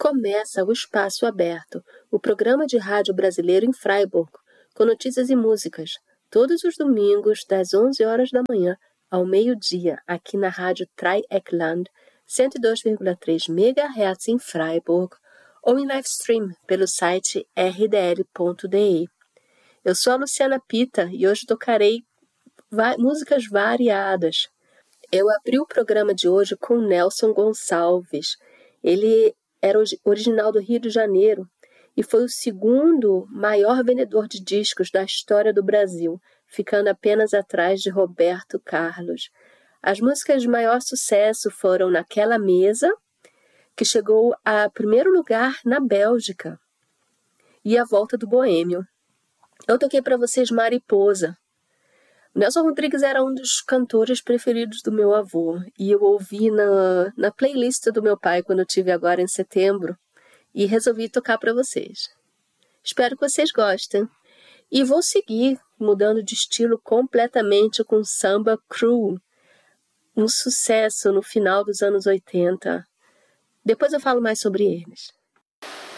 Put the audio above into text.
Começa o Espaço Aberto, o programa de rádio brasileiro em Freiburg, com notícias e músicas, todos os domingos, das 11 horas da manhã ao meio-dia, aqui na rádio Dreieckland, 102,3 MHz em Freiburg, ou em live stream pelo site rdl.de. Eu sou a Luciana Pita e hoje tocarei músicas variadas. Eu abri o programa de hoje com Nelson Gonçalves. Ele era original do Rio de Janeiro e foi o segundo maior vendedor de discos da história do Brasil, ficando apenas atrás de Roberto Carlos. As músicas de maior sucesso foram Naquela Mesa, que chegou a primeiro lugar na Bélgica, e A Volta do Boêmio. Eu toquei para vocês Mariposa. O Nelson Rodrigues era um dos cantores preferidos do meu avô e eu ouvi na playlist do meu pai quando eu tive agora em setembro e resolvi tocar para vocês. Espero que vocês gostem. E vou seguir mudando de estilo completamente com Samba Crew, um sucesso no final dos anos 80. Depois eu falo mais sobre eles.